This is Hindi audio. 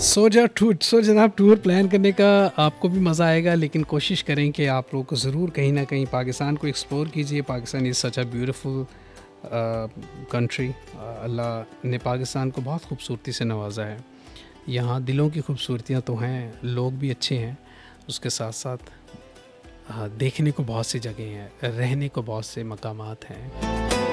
सो जनाब, टूर प्लान करने का आपको भी मज़ा आएगा, लेकिन कोशिश करें कि आप लोग ज़रूर कहीं ना कहीं पाकिस्तान को एक्सप्लोर कीजिए। Pakistan is such a beautiful country. अल्लाह ने पाकिस्तान को बहुत खूबसूरती से नवाजा है। यहाँ दिलों की खूबसूरतियाँ तो हैं, लोग भी अच्छे हैं, उसके साथ साथ देखने को बहुत सी जगह हैं, रहने को बहुत से मकामात हैं।